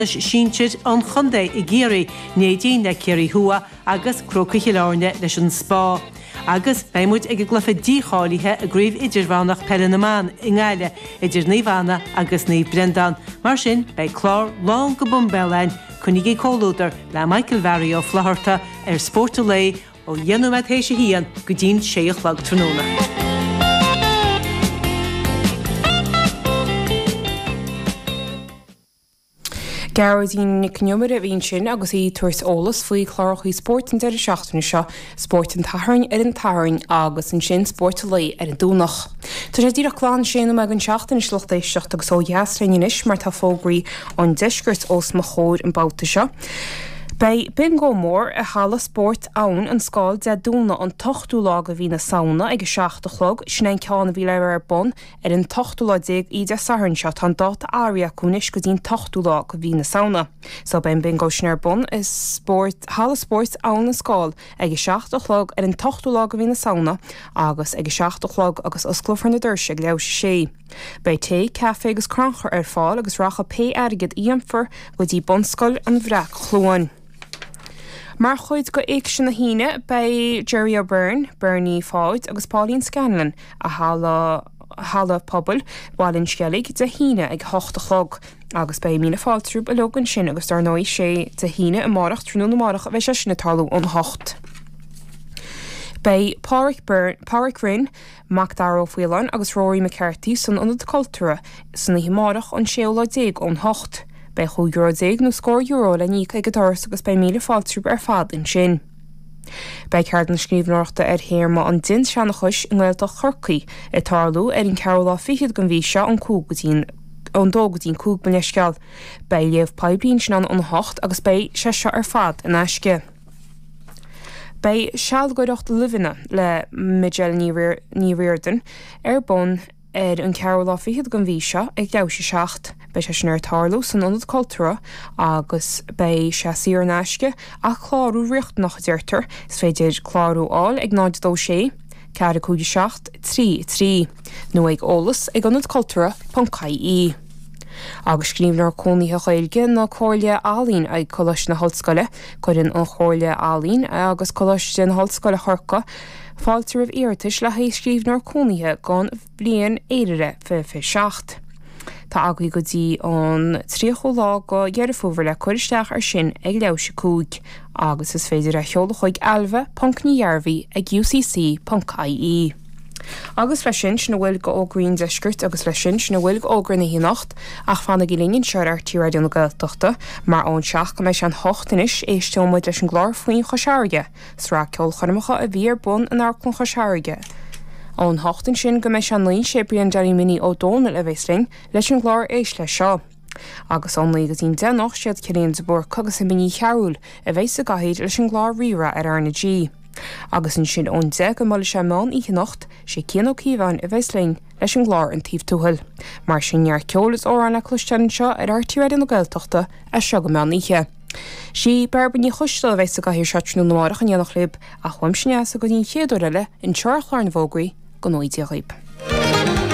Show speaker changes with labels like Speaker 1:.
Speaker 1: Síntir an chundé I géirí nédín na céirí hua agus crocaí láne leis an spá. Agus beimúid ag glufa díáíthe a gríomh idirhánach Pellinamán I ngáile idir níomhana agus ní Brendan. Mar sin bei chlár lán go bumbellein chunigí cóúdar le Michael Varry ó Flaharta Sporta lei ó dhéanúid hééis hían go dín séoch lag tróna.
Speaker 2: Garradín cniomar a bhíonn sin agus í tuairs ólas faoi chláirchaí sport an deidir seachtainna seo, sport an tathairn an tathairn agus an sin Sporta lei an dúnach. Tá sé dtíach láán sin me an seachtain is luchtéisteach agus ó dheasrainis mar tá fógraí an deisgurt os mo chóir an bouta seo. Bei bin go mór a hala sport ann an scáil de dúna an tochtú lag a bhí na saona ag seachtalog sin ein ceanna bhí le bon an tochtú lag ide saharn seo an dát ária cúnis go dín tochtú lag a bhí na saona. So ben go sin bon is sport hala sport ann an scáil ag seachtalog an tochtú lag a bhí na saona agus ag seachtalog agus osclofar na dúirse le sé. Bei té cafe agus cranchar fáil agus racha pe agad íamfar go dtí bonscoil an bhreac chluáin. Mar chuid go éic sin na híine bei Jerry O'Byrne, Bernie Fáid agus Pauline Scanlon a hala pobl bháilinn scealaigh de híine ag 8 agus bei mína fáiltrúb a logan sin agus dar nóid sé de híine a marach trúnú na marach a bheith sé sinna talú an 8. Bei Páric Rinn, Mac Darrow Whelan agus Rory McCarthy san anad cultúra san na himarach an séola 10 an 8. Bei chu €10 nó scór euro le ní ag godáras agus bei míle fáiltrúb fad in sin. Bei ceart na scríbhneachta héirma an din seanna chuis in ghilta chorcaí I tarlú an ceolala fichiad gan bhí seo an cúgatín an dógadín cúg ban leisceal. Bei léomh peblion sin an 8 agus bei sé seo fad in eisce. Bei sealgóireacht livinna le Miguel ní Riordan bon an ceolala fichiad gan bhí seo ag leabhse 6. Bei sé sin tarlú san anad cultúra agus bei sé sír neisce a chlárú riocht nach deirtar is féidir chlárú áil ag náid dó sé, cead 3 nó ag ólas ag anad cultúra .caí. Agus scríbhnar cónaithe chailge na chóirle álín ag colas na hallscoile, chuireann an chóirle álín agus colas den hallscoile chorca, fáiltar ah iartais le hééis scríbhnar cónaithe gan blion éire fi 6. Tá agaí go dtí an tríochó lá go dhearfóver le chuiristeach ar sin ag leabhse cúig, agus is féidir a cheola chuig alva.níhearmhaí ag ucc.caí. Agus lei sin na bhfuil go ógraín deisgurt agus lei sin na bhfuil go ógra na hínacht ach fanna go líonn seir ar tíráideanna Gaeltachta mar ón seach go mééis an 8 inis éisteomid leis an glár faoin choseirge, srá ceol chormacha a bhí ar bun an airclan choseirge. An 8 sin go mééis an líon sébrion dearí mini ó dóna a bhéisling leis an glár éis le seo. Agus an lí go tín denach siad ciréon de bor cogus a miní cheúil a bhééis a gahéad leis an glár rira ar arna G. Agus an sin ón 10 go mala sé mán ihe nacht sé céanó cíomhain a bhéisling leis an glár an tíomh túthil. Mar sin near ceolalas órán le cloisteann seo ar artíráideanna Gaeltachta a seo go meán ihe. Sí berbaní chustal a bhééis a gathir seatrú na marach an dhéanach lib a chuim sin a go dín chéadú eile in teirchláir na bhógaí go nóidí a lib.